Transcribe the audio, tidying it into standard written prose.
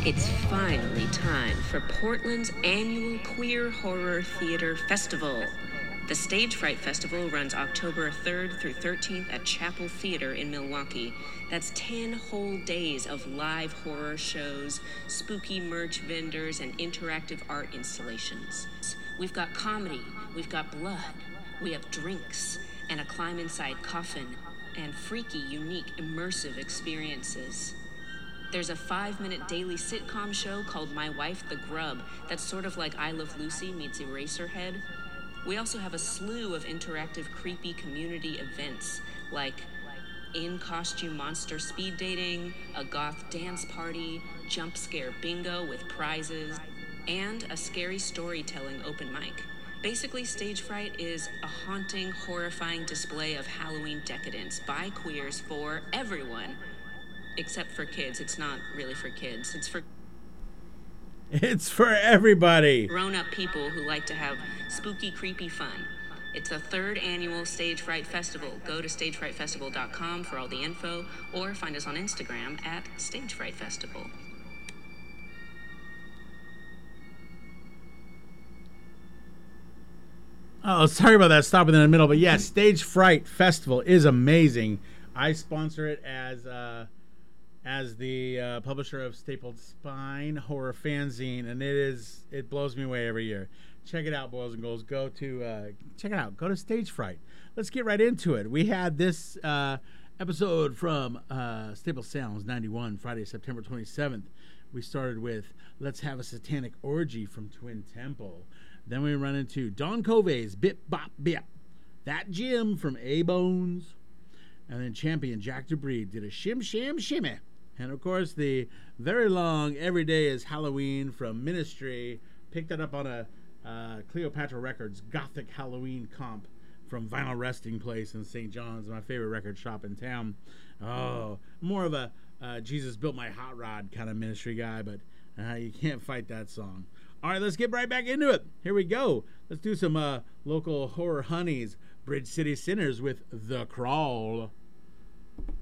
It's finally time for Portland's annual Queer Horror Theater Festival. The Stage Fright Festival runs October 3rd through 13th at Chapel Theater in Milwaukee. That's 10 whole days of live horror shows, spooky merch vendors, and interactive art installations. We've got comedy, we've got blood, we have drinks, and a climb inside coffin, and freaky, unique, immersive experiences. There's a 5-minute daily sitcom show called My Wife the Grub that's sort of like I Love Lucy meets Eraserhead. We also have a slew of interactive creepy community events like in-costume monster speed dating, a goth dance party, jump scare bingo with prizes, and a scary storytelling open mic. Basically, Stage Fright is a haunting, horrifying display of Halloween decadence by queers for everyone. Except for kids. It's not really for kids. It's for everybody. Grown-up people who like to have spooky, creepy fun. It's the 3rd annual Stage Fright Festival. Go to stagefrightfestival.com for all the info, or find us on Instagram at Stage Fright Festival. Oh, sorry about that. Stopping in the middle, but yes, Stage Fright Festival is amazing. I sponsor it as the publisher of Stapled Spine Horror Fanzine, and it blows me away every year. Check it out, boys and girls. Check it out. Go to Stage Fright. Let's get right into it. We had this episode from Staple Sounds 91, Friday, September 27th. We started with Let's Have a Satanic Orgy from Twin Temple. Then we run into Don Covey's Bip Bop Bip. That Jim from A-Bones. And then Champion Jack DeBreed did a Shim Sham Shimmy. And, of course, the very long Every Day is Halloween from Ministry. Picked that up on a Cleopatra Records Gothic Halloween comp from Vinyl Resting Place in St. John's, my favorite record shop in town. Oh, more of a Jesus Built My Hot Rod kind of Ministry guy, but you can't fight that song. All right, let's get right back into it. Here we go. Let's do some local horror honeys. Bridge City Sinners with The Crawl.